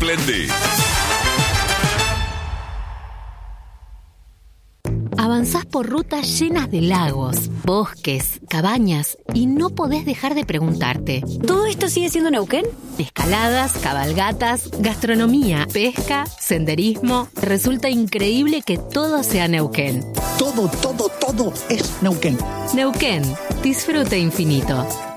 Splendid. Avanzás por rutas llenas de lagos, bosques, cabañas y no podés dejar de preguntarte: ¿todo esto sigue siendo Neuquén? Escaladas, cabalgatas, gastronomía, pesca, senderismo. Resulta increíble que todo sea Neuquén. Todo es Neuquén. Neuquén, disfrute infinito.